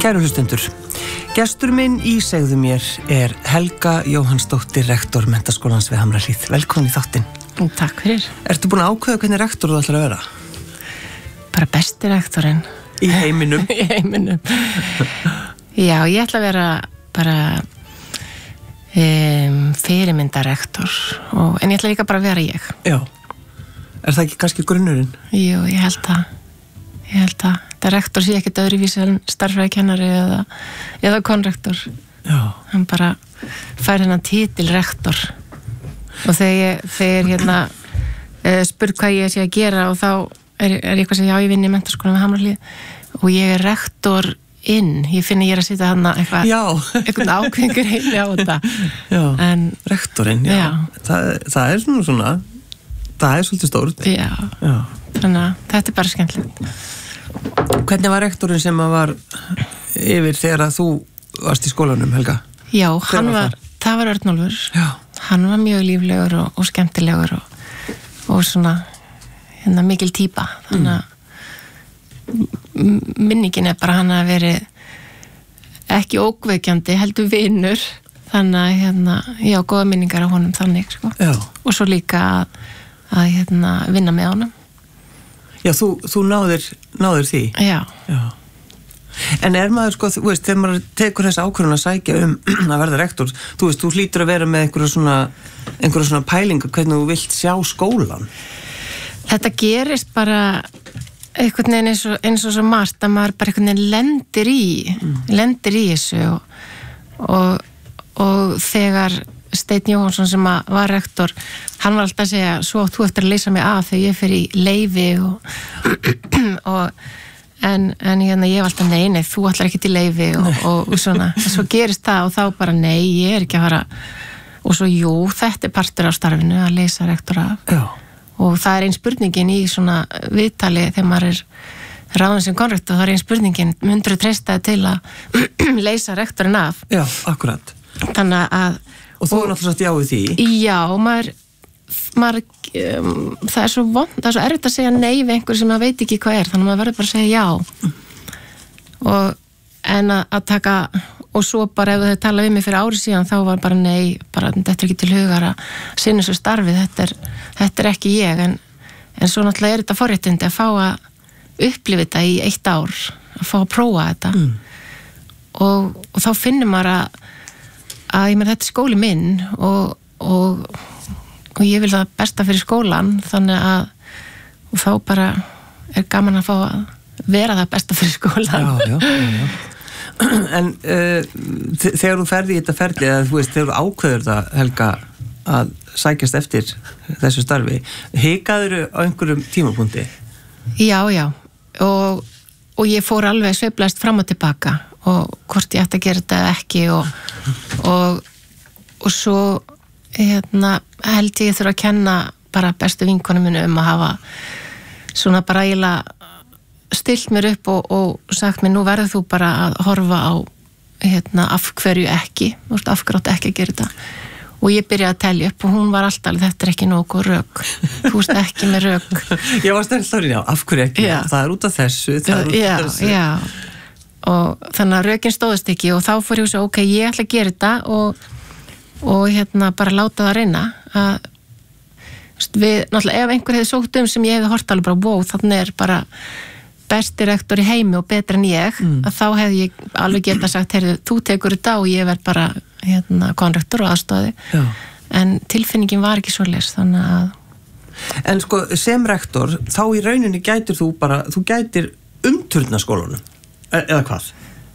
Kæru hlustendur, gestur minn í segðu mér Helga Jóhannsdóttir, rektor Menntaskólans við Hamrahlíð. Velkomin í þáttinn. Takk fyrir. Ertu búin að ákveða hvernig rektor þú ætlar að vera? Bara besti rektorinn. Í heiminum? Í heiminum. Já, ég ætla að vera bara fyrirmyndarektor, en ég ætla líka bara að vera ég. Já. Er það ekki kannski grunnurinn? Jú, ég held að þetta rektor sé ekkert öðruvísi en starffræðikennari eða konrektor. Já. Hann bara fær hennan titil rektor. Og þegar spurt hvað ég sé að gera og þá er ég hvað sem já, ég vinn í Menntaskólanum við Hamrahlíð og ég er rektor ég finn ég er að sitja hann eitthvað ákveðingur heili á þetta. Já, en, rektorinn, já. Það er svona, það er svolítið stórt. Já. Þannig að þetta er bara skemmtilegt. Hvernig var rektorinn sem var yfir þegar þú varst í skólanum, Helga? Já, það var Örnólfur. Já. Hann var mjög líflegur og skemmtilegur og svona mikil típa. Þannig að minningin er bara hann að veri ekki ókveikjandi, heldur vinur. Þannig að já, góða minningar á honum þannig, sko. Já. Og svo líka að vinna með honum. Já, þú náðir því? Já. En maður, sko, þú veist, þegar maður tekur þess ákvörðun að sækja að verða rektor, þú veist, þú hlýtur að vera með einhverja svona pælingu hvernig þú vilt sjá skólan. Þetta gerist bara einhvern veginn eins og svo margt að maður bara einhvern veginn lendir í þessu og þegar Steinn Jóhansson sem var rektor, hann var alltaf að segja svo þú eftir að leysa mig af þegar ég fer í leyfi en ég var alltaf nei, þú ætlar ekki til leyfi og svona, svo gerist það og þá bara nei, ég er ekki að fara og svo jú, þetta er partur af starfinu að leysa rektor af. Já. Og það er ein spurningin í svona viðtali þegar maður er ráðin sem konrektor, það er ein spurningin, myndirðu treysta til að leysa rektorinn af? Já, akkurat. Þannig að og þú er náttúrulega satt já við því? Já, maður það er svo erfitt að segja nei við einhver sem maður veit ekki hvað er, þannig að maður verður bara að segja já en að taka og svo bara ef þau tala við mig fyrir ári síðan þá var bara nei, bara þetta er ekki til hugar að sinna þessu starfi, þetta er ekki ég en svo náttúrulega er þetta forréttindi að fá að upplifa þetta í 1 ár, að fá að prófa þetta og þá finnur maður að ég með þetta er skóli minn og ég vil það besta fyrir skólan þannig að og þá bara er gaman að fá að vera það besta fyrir skólan. Já. En þegar þú ferði í þetta ferli eða þú veist, þegar þú ákveður það, Helga, að sækjast eftir þessu starfi, hikaðurðu á einhverjum tímapunkti? Já, og ég fór alveg sveiflast fram og tilbaka og hvort ég ætti að gera þetta eða ekki og svo held ég þurfa að kenna bara bestu vinkonum minni að hafa svona bara eiginlega stillt mér upp og sagt mér nú verður þú bara að horfa á af hverju ekki, af hverju átti ekki að gera þetta og ég byrjaði að telja upp og hún var alltaf þetta er ekki nógu rök, þú veist ekki með rök. Ég var stærnstárinn, já, af hverju ekki? Já. Það er út af þessu, Já. Og þannig að rökin stóðist ekki og þá fór ég að segja, ok, ég ætla að gera þetta og bara láta það reyna að náttúrulega ef einhver hefði sótt sem ég hefði hort alveg bara, wow, þannig er bara besti rektor í heimi og betur en ég að þá hefði ég alveg geta sagt, heyrðu, þú tekur þetta og ég verð bara konrektor og aðstoði. Já. En tilfinningin var ekki svoleiðis, þannig að En sko, sem rektor, þá í rauninni gætir þú gætir umturna skólanum eða hvað?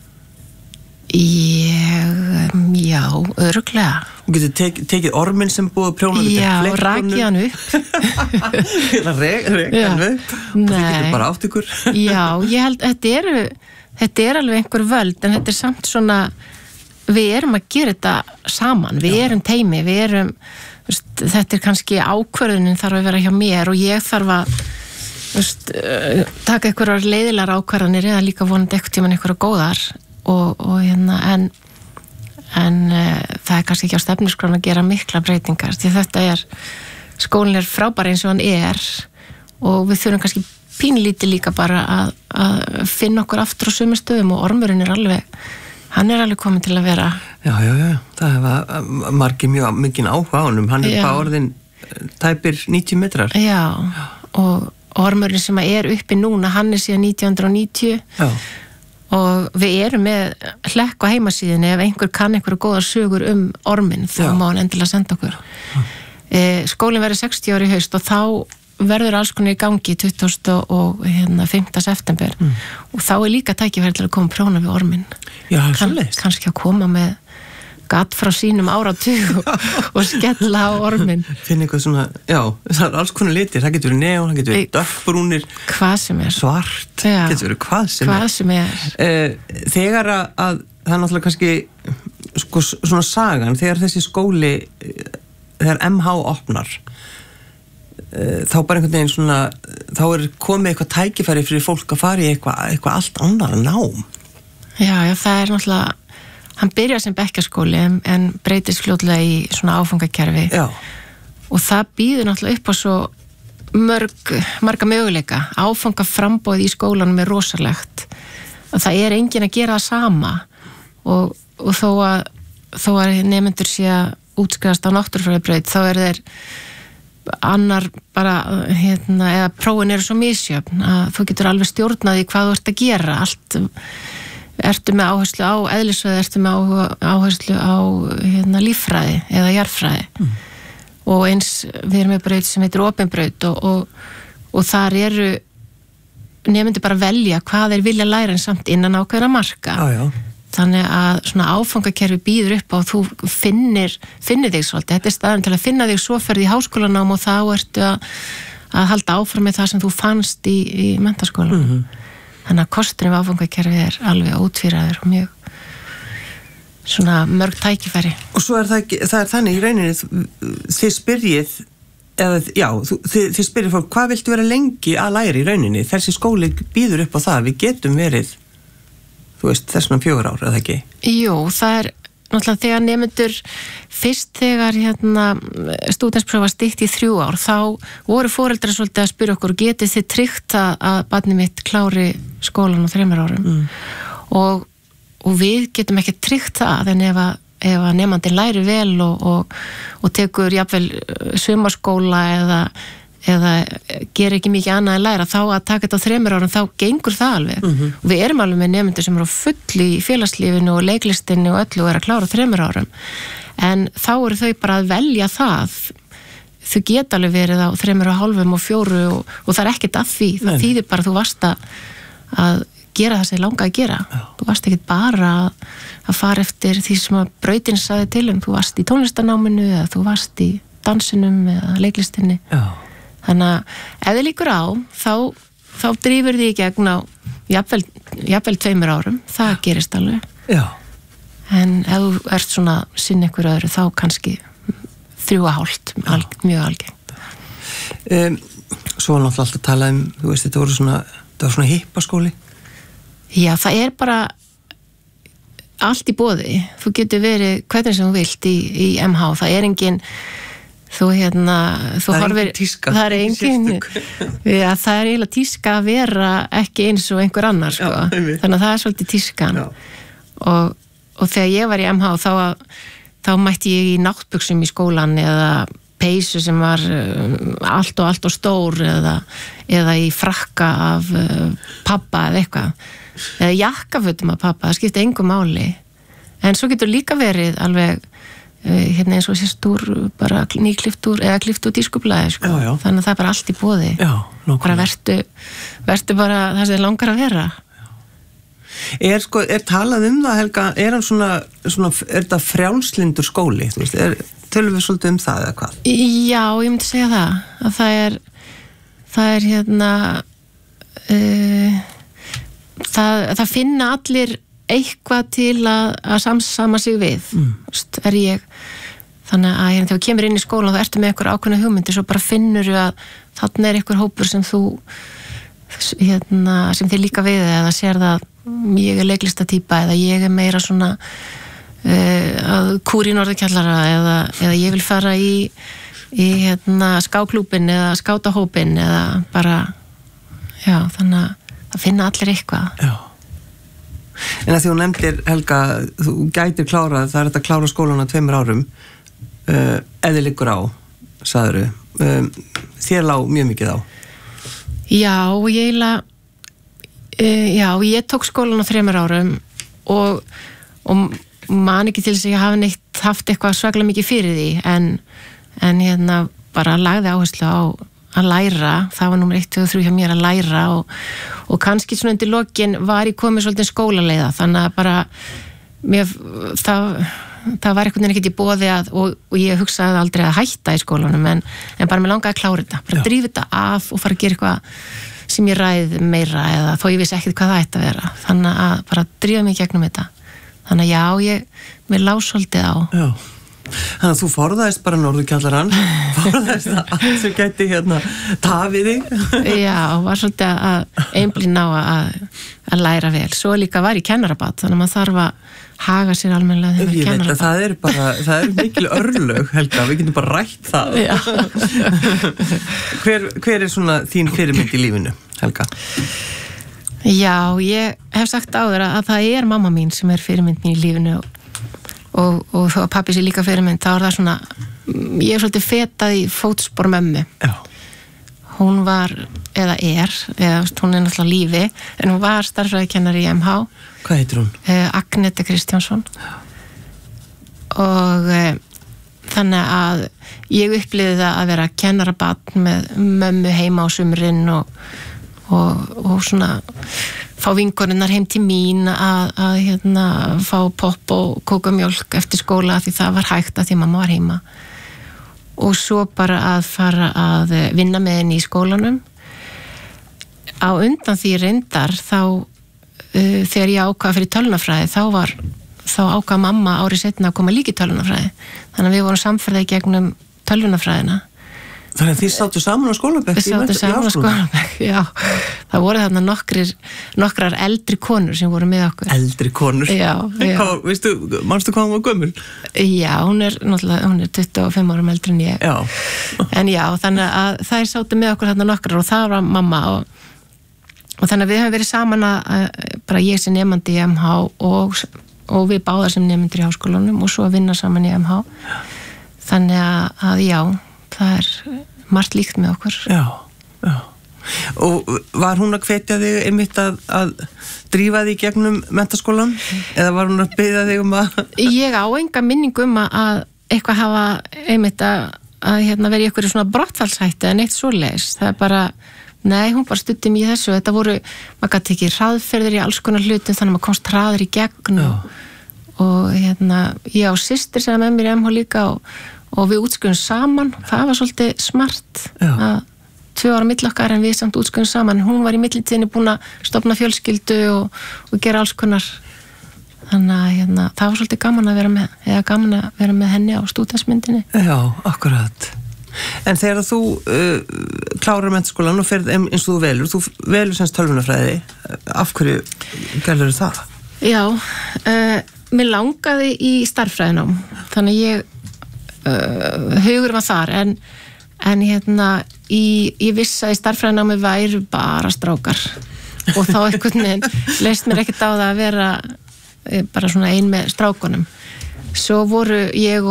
Já, örugglega. Þú getur tekið orminn sem búið að prjóna Já, rakið hann upp. Rekið hann upp. Og þið getur bara átt ykkur. Já, ég held, þetta er alveg einhver völd, en þetta er samt svona, við erum að gera þetta saman, við erum teimi, þetta er kannski ákvörðunin þarf að vera hjá mér og ég þarf að taka einhverjar leiðilegar ákvarðanir eða líka vonandi einhvern tímann einhverjar góðar en það er kannski ekki á stefnuskránni að gera mikla breytingar því þetta skólinn er frábær eins og hann er og við þurfum kannski pínlítið líka bara að finna okkur aftur á sömu stöðum og ormurinn hann alveg komin til að vera. Já, það hefa margir mjög mikinn áhuga á honum, hann bara orðin tæpir 90 metrar. Já, og ormurinn sem uppi núna, hann síðan 1990. Já. Og við erum með hlekk á heimasíðinni, ef einhver kann einhverja góðar sögur orminn, þá má hann endilega senda okkur. Skólinn verður 60 ári í haust og þá verður alls konar í gangi 25. september og þá líka tækifæri til að koma prófuna við orminn. Já, svoleiðis. Kannski að koma með gatt frá sínum áratug og skella á orminn. Finn eitthvað svona, það er alls konar litir, það getur verið neon, það getur verið dökkbrúnir, hvað sem svart, getur verið hvað sem er. Þegar að það er náttúrulega kannski sko, svona sagan, þegar þessi skóli, þegar MH opnar, þá bara einhvern veginn svona, þá komið eitthvað tækifæri fyrir fólk að fara í eitthvað allt annar nám. Já, það er náttúrulega, hann byrjar sem bekkjarskóli en breytist fljótlega í svona áfangakerfi. Já. Og það býður náttúrulega upp á svo marga möguleika. Áfangaframboð í skólanum rosalegt. Að það enginn að gera það sama og þó að nemendur sé að útskrifast á náttúrufræðibraut, þá þeir annar bara, eða prófin svo misjöfn að þú getur alveg stjórnaði hvað þú ert að gera, allt ertu með áherslu á eðlisfræði, ertu með áherslu á líffræði eða jarðfræði og eins við erum með braut sem heitir opin braut og þar nemendur bara velja hvað þeir vilja læra en samt innan ákveðna marka. Já. Þannig að svona áfangakerfi býður upp og þú finnir þig svolítið. Þetta staðan til að finna þig svo ferð í háskólanám og þá ertu að halda áfram með það sem þú fannst í menntaskólanum. Þannig að kosturinn við áfangakerfi alveg ótvíræður og mjög svona mörg tækifæri. Og svo það er þannig í rauninni þið spyrjið þið spyrjið fólk, hvað viltu vera lengi að læra í rauninni? Þessi skóli býður upp á það, við getum verið þessum 4 ár, eða ekki? Jú, það náttúrulega þegar nemendur fyrst þegar stúdentsprófa stytt í 3 ár, þá voru foreldrar svolítið að spyrja okkur, getið þið tryggt að barnið mitt klári skólan á 3 árum og við getum ekki tryggt það, en ef að nemandinn læri vel og tekur jafnvel sumarskóla eða gerir ekki mikið annað en læra, þá að taka þetta á 3 árum, þá gengur það alveg. Og við erum alveg með nemendur sem eru á fullu í félagslífinu og leiklistinni og öllu og eru að klára á 3 árum. En þá eru þau bara að velja það. Þau geta alveg verið á 3,5 og 4 og það er ekkert að því. Það þýðir bara að þú varst að gera það sem langa að gera. Já. Þú varst ekkert bara að fara eftir því sem að brautin sagði til þú varst í tónlistanáminu eða þú varst í dansinum eða leiklistinni. Já. Þannig að ef þið líkur á, þá drífur þið í gegn á jafnvel 2 árum, það gerist alveg. Já. En ef þú ert svona sinn einhver öðru, þá kannski 3,5, mjög algengt. Svo var náttúrulega alltaf að tala þetta var svona hippaskóli. Já, það er bara allt í boði. Þú getur verið hvernig sem þú vilt í MH, það er engin þú horfir, það er engin já, það er eiginlega tíska að vera ekki eins og einhver annar sko. Já, þannig að það er svolítið tískan og þegar ég var í MH þá mætti ég í náttbuxum í skólan eða peysu sem var allt og stór eða í frakka af pappa eða eitthvað eða jakkafötum af pappa, það skipti engu máli en svo getur líka verið alveg eins og sérstúr bara nýklift úr eða klift úr tískublaði sko. Já. Þannig að það er bara allt í boði. Já, bara vertu bara það sem langar að vera. Er talað það, Helga, er hann svona er þetta frjálslyndur skóli, þú veist, tölum við svolítið það eða hvað? Já, ég myndi segja það, að það finna allir eitthvað til að samsama sig við er ég þannig að þegar þú kemur inn í skólan þá ertu með einhver ákveðna hugmyndir svo bara finnur að þarna er einhver hópur sem þú sem þið líka við eða sér það ég er leiklistatýpa eða ég er meira svona að kúri í norðurkjallara eða ég vil fara í skáklúbin eða skátahópin eða bara Já, þannig að það finna allir eitthvað. Já. En að því hún nefndir, Helga, þú gætir klárað, það er þetta að klára skólan á 2 árum, eða liggur á, sagðuru. Þér lá mjög mikið á. Já, ég tók skólan á 3 árum og man ekki til þess að ég hafi neitt haft eitthvað svaklega mikið fyrir því, en hérna bara lagði áherslu á að læra, það var númer 1, 2 og 3 hjá mér að læra og kannski svona undir lokin var ég komið svolítið skólaleiða, þannig að bara það var einhvern veginn ekkert í boði og ég hugsaði aldrei að hætta í skólanum en bara mér langaði að klára þetta, bara drífa þetta af og fara að gera eitthvað sem ég ræði meira eða þó ég vissi ekkert hvað það ætti að vera, þannig að bara drífa mig gegnum þetta, þannig að já, mér lá svolítið á. Já. Þannig að þú forðaðist bara norðurkjallarann, forðaðist að allt sem gæti tafið þig. Já, var svolítið að einblína á að læra vel. Svo líka var ég kennarabat, þannig að maður þarf að haga sér almennilega þegar ég veit að það er mikil örlög, Helga, við getum bara rætt það. Hver er svona þín fyrirmynd í lífinu, Helga? Já, ég hef sagt áður að það er mamma mín sem er fyrirmynd mín í lífinu og þó að pappi sé líka fyrirmynd, þá er það svona, ég er svolítið fetað í fótspor mömmu. Já. Hún var, eða hún er náttúrulega lífi, en hún var starffræðikennari í MH. Hvað heitir hún? Agnete Kristjánsson. Og þannig að ég upplifði það að vera kennarabarn með mömmu heima á sumrin og svona fá vinkonunnar heim til mín að fá popp og kókumjólk eftir skóla því það var hægt að því mamma var heima og svo bara að fara að vinna með henni í skólanum á undan því reyndar þá þegar ég ákvað fyrir tölvunarfræði þá ákvað mamma árið seinna að koma líka í tölvunarfræði þannig að við vorum samferða í gegnum tölvunarfræðina. Þannig að þið sáttu saman á skólabekk? Við sáttu saman á skólabekk, já. Það voru þarna nokkrar eldri konur sem voru með okkur. Eldri konur? Já. Manstu hvað hún var gömul? Já, hún er 25 árum eldri en ég. Já. En já, þannig að þær sáttu með okkur þarna nokkrar og það var mamma og þannig að við höfum verið saman bara ég sem nemandi í MH og við báðar sem nemendur í háskólanum og svo að vinna saman í MH. Þannig að já, það er margt líkt með okkur. Já. Og var hún að hvetja þig einmitt að drífa þig gegnum menntaskólan? Eða var hún að biðja þig að... Ég á enga minningu að eitthvað hafa einmitt að vera í einhverju svona brottfallshættu en eitt svoleiðis. Það er bara, nei, hún bara studdi mér í þessu. Þetta voru, maður gæti ekki hraðferðir í alls konar hlutum þannig að maður komst hraður í gegn og ég á systir sem með mér í MH líka og við útskjöfum saman, það var svolítið smart að 2 ára milli okkar en við samt útskjöfum saman, hún var í millitíðinni búin að stofna fjölskyldu og gera alls konar þannig að það var svolítið gaman að vera með henni á stúdensmyndinni. Já, akkurat. En þegar þú klárar menntaskólan og ferð eins og þú velur semst tölvunarfræði, af hverju gerður það? Já, mér langaði í starffræðinám, þannig ég hugur var þar en ég vissi að í starffræðinámi væru bara strákar og þá einhvern veginn leist mér ekkert á það að vera bara svona ein með strákunum svo voru ég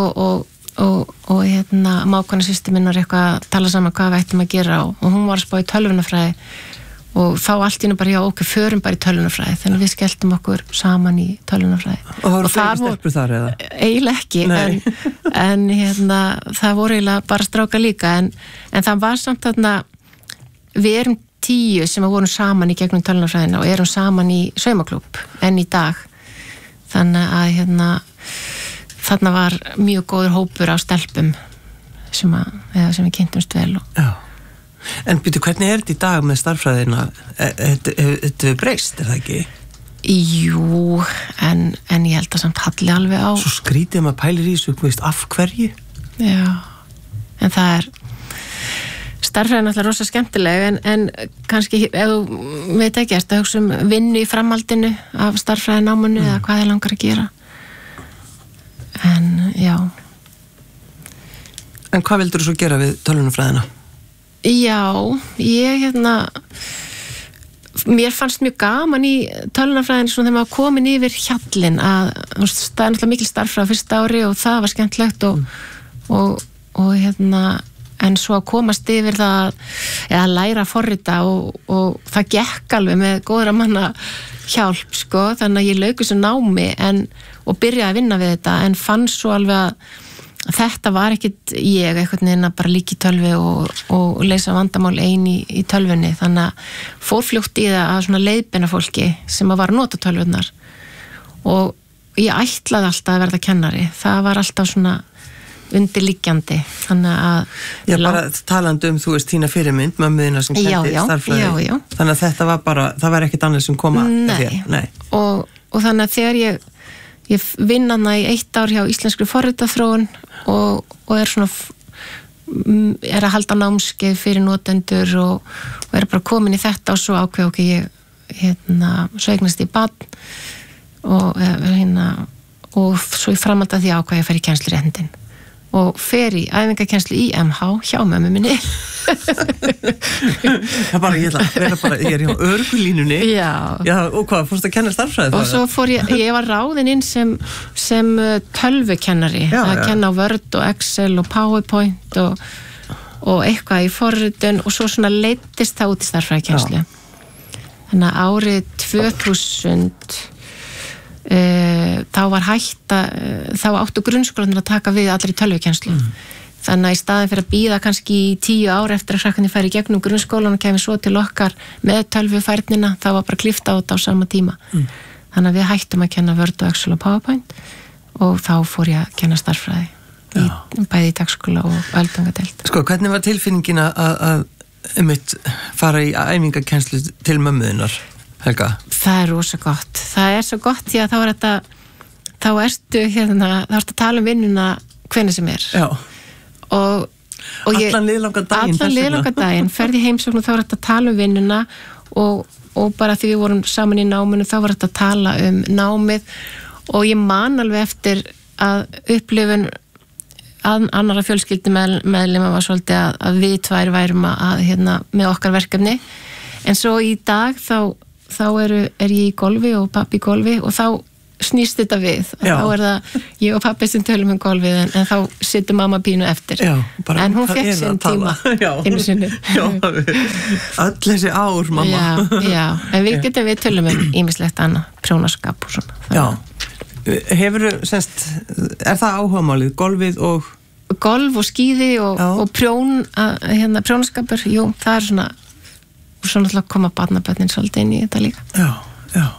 og mákona systir minn var eitthvað að tala saman hvað við ættum að gera og hún var að spá í tölvunarfræði og þá allt í nú bara, já, okkur förum bara í tölvunarfræði þannig við skelltum okkur saman í tölvunarfræði. Og það voru fleiri stelpur þar eða? Eiginlega ekki, en það voru eiginlega bara stráka líka, en það var samt þarna, við erum 10 sem vorum saman í gegnum tölvunarfræðina og erum saman í saumaklúbb enn í dag. Þannig að þarna var mjög góður hópur á stelpum sem við kynntumst vel og... Já. En byrju, hvernig er þetta í dag með starffræðina? Þetta breyst, er það ekki? Jú, en ég held að samt halli alveg á. Svo skrítið maður pælir í þessu, veist, af hverju? Já, en það er starffræðin er alltaf rosa skemmtileg en kannski, ef þú veit ekki, ertu að hugsa vinnu í framhaldinu af starffræðináminu eða hvað þið langar að gera. En, já. En hvað vildur þú svo gera við tölvunarfræðina? Já, ég mér fannst mjög gaman í tölvunarfræðin svona þegar maður komin yfir hjallinn að það er náttúrulega mikil starf frá fyrsta ári og það var skemmtlegt og en svo að komast yfir það að læra að forrita og það gekk alveg með góðra manna hjálp sko, þannig að ég lauk þessu námi og byrjaði að vinna við þetta en fann svo alveg að þetta var ekkit ég einhvern veginn að bara líka í tölvi og leysa vandamál í tölvunni, þannig að fór fljótt í það að svona leiðbeina fólki sem að var að nota tölvunnar og ég ætlaði alltaf að verða kennari, það var alltaf svona undirliggjandi, þannig að Já, bara talandi þú veist þína fyrirmynd, mömmuðina sem kendi starffræði, þannig að þetta var bara, það var ekkit annað sem koma þér. Nei. Og þannig að þegar ég vinn hana í 1 ár hjá Íslenskri forritaþróun og er að halda námskeið fyrir notendur og er bara komin í þetta og svo ákveð ég svo eignast ég barn og svo í framhald af því ákveð ég fer í kennsluréttindin og fer í æfingakennslu í MH hjá mömmu minni. Ég er hjá örgulínunni. Já, og hvað, fórst að kenna starffræði? Og svo ég var ráðin inn sem tölvukennari, að kenna á Word og Excel og PowerPoint og eitthvað í forritun og svo svona leiddist það út í starffræðikennslu. Þannig að árið 2000 þá var þá áttu grunnskólanir að taka við allir í tölvukennslu. Þannig að í staðin fyrir að bíða kannski í 10 ár eftir að krakkarnir færi í gegnum grunnskólan og kemur svo til okkar með tölvufærnina, þá var bara klippt á þetta á sama tíma. Þannig að við hættum að kenna Word og Excel og PowerPoint og þá fór ég að kenna starffræði bæði í dagskóla og öldungadeild. Sko, hvernig var tilfinningin að fara í æfingakennslu til mömmuðinnar? Helga? Það er rosa gott. Það er svo gott því að þá ertu að tala um vinnuna hvenær sem er. Já. Allan liðlangan daginn ferði heimsókn og þá var þetta að tala um vinnuna og bara því við vorum saman í náminu þá var þetta að tala um námið og ég man alveg eftir að upplifun annara fjölskyldumeðlima var svolítið að við tvær værum að með okkar verkefni en svo í dag þá er ég í golfi og pappi í golfi og þá snýst þetta við þá er það ég og pappi sem tölum um golfið en þá situr mamma pínu eftir en hún fekk sinn tíma einu sinni öll þessi ár mamma en við tölum um ýmislegt annað prjónaskap og svona er það áhugamálið, golfið og golf og skíði og prjónaskapur það er svona og svo náttúrulega koma barnabörnin svolítið inn í þetta líka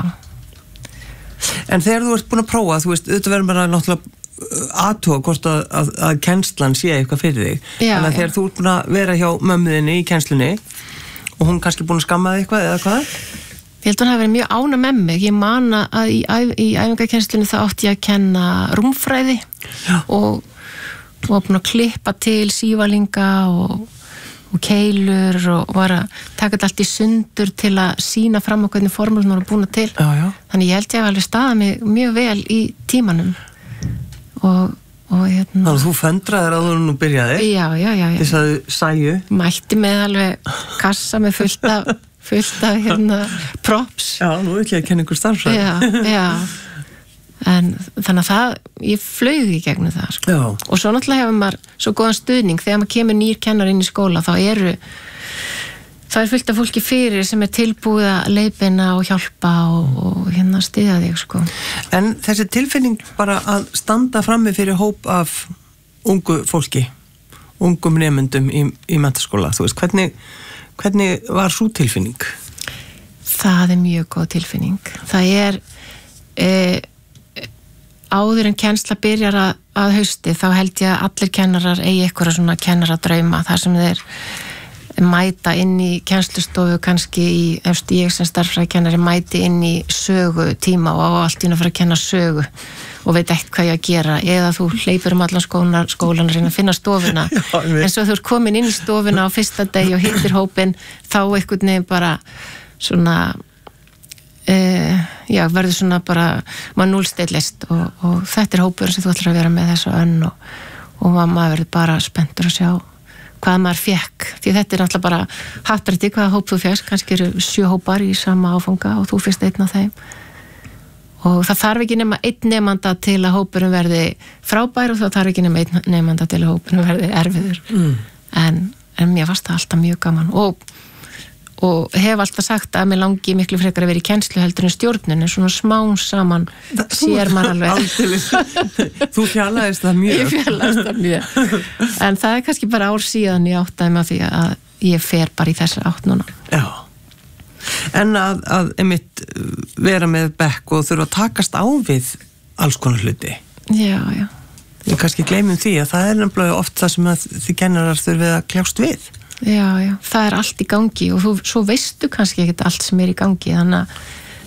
En þegar þú ert búin að prófa, þú veist, auðvitað verður bara náttúrulega aðtóa hvort að kennslan sé eitthvað fyrir þig. Þannig að þegar þú ert búin að vera hjá mömmuðinni í kennslunni og hún kannski búin að skamma þig eitthvað eða hvað? Ég held að hún hafi verið mjög ánægð með mig. Ég man að í æfingakennslunni þá átti ég að kenna rúmfræði og var búin að klippa til sívalinga og keilur og var að taka þetta allt í sundur til að sína fram á hvernig formúlur hún var búin til. Þannig ég held ég hef alveg staðað mig mjög vel í tímanum og Þannig að þú föndraðir að þú nú byrjaði? Já. Þess að sæju? Mætti með alveg kassa með fullt af props. Já, nú vil ég að kenna ykkur starffræði. Já. En þannig að ég flaug í gegnum það sko. Og svo náttúrulega hefur maður svo góðan stuðning þegar maður kemur nýr kennar inn í skóla þá er fullt af fólki fyrir sem er tilbúið að leiðbeina og hjálpa og styðja þig sko. En þessi tilfinning bara að standa frammi fyrir hóp af ungu fólki ungum nemyndum í menntaskóla, þú veist, hvernig var sú tilfinning? Það er mjög góð tilfinning. Það er áður en kennsla byrjar að hausti þá held ég að allir kennarar eigi eitthvað svona kennaradrauma þar sem þeir mæta inn í kennslustofu kannski ég sem starffræðikennari mæti inn í sögu tíma og á allt inn að fara að kenna sögu og veit ekkert hvað ég að gera eða þú hleypur allan skólan að reyna að finna stofuna en svo þú ert komin inn í stofuna á fyrsta degi og hittir hópin þá einhvern veginn bara svona verður svona bara maður núlstillist og þetta er hópur sem þú ætlar að vera með þessu önn og maður verður bara spenntur að sjá hvað maður fekk, því þetta náttúrulega bara hattrætti hvaða hóp þú fegst, kannski eru 7 hópar í sama áfanga og þú fyrst einn af þeim og það þarf ekki nema einn nemanda til að hópurum verði frábær og það þarf ekki nema einn nemanda til að hópurum verði erfiður en mér fannst það alltaf mjög gaman og hef alltaf sagt að mér langi miklu frekar að vera í kennslu heldur en stjórnun en svona smán saman sér maður alveg Þú fjarlæðist það mjög Ég fjarlæðist það mjög en það kannski bara ár síðan ég áttaði mig á því að ég fer bara í þessa átt núna Já En að einmitt vera með bekk og þurfa að takast á við alls konar hluti Já Við kannski gleymum því að það er nefnilega oft það sem að þið kennarar þurfið að kljást við Já, það er allt í gangi og svo veistu kannski ekkert allt sem er í gangi þannig að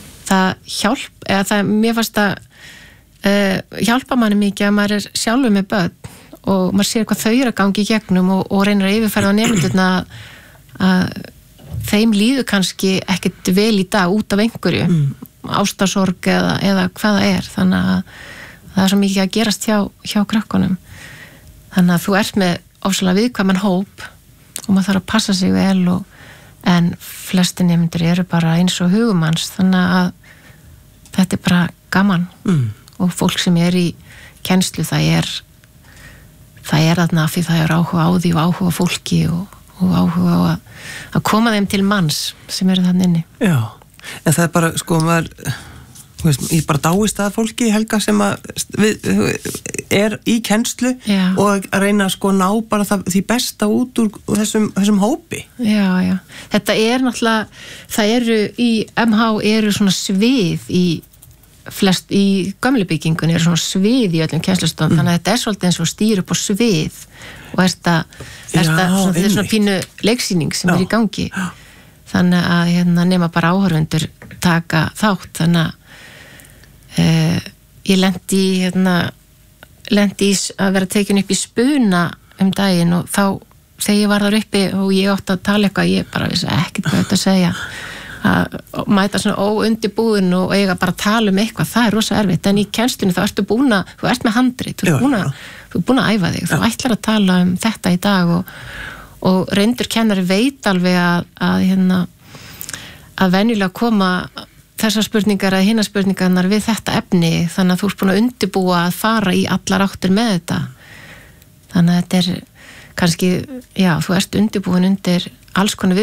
það mér fannst að hjálpa manni mikið að maður er sjálfur með börn og maður sér hvað þau eru að gangi í gegnum og reynir að yfirferða nemendurna að þeim líður kannski ekkert vel í dag út af einhverju ástarsorg eða hvað það er þannig að það er svo mikið að gerast hjá krakkunum þannig að þú ert með ofsalega viðkvæman hóp og maður þarf að passa sig vel en flesti nemendur eru bara eins og hugumanns þannig að þetta er bara gaman og fólk sem er í kennslu það er þarna því það er áhuga á því og áhuga fólki og áhuga á að koma þeim til manns sem eru þannig inni Já, en það er bara sko maður ég bara dáist að fólki Helga sem er í kennslu og að reyna að sko ná bara því besta út úr þessum hópi Já, þetta er náttúrulega það eru í MH eru svona svið í gömlubyggingunni eru svona svið í öllum kennslustofum þannig að þetta er svolítið eins og stýr upp á svið og þetta er svona pínu leiksýning sem er í gangi þannig að nema bara áhorfendur taka þátt þannig að ég lendi í að vera tekin upp í spuna daginn og þá þegar ég var þar uppi og ég átti að tala eitthvað ég bara vissi ekkert hvað þetta að segja að mæta svona óundibúin og eiga bara að tala eitthvað það er rosa erfitt en í kennslunni þá ertu þú ert með handrit þú ert búin að æfa þig þú ætlar að tala þetta í dag og reyndur kennari veit alveg að venjulega koma þessar spurningar eða hinnar spurningarnar við þetta efni þannig að þú ert búin að undibúa að fara í allar áttir með þetta þannig að þetta er kannski, þú ert undibúin undir alls konar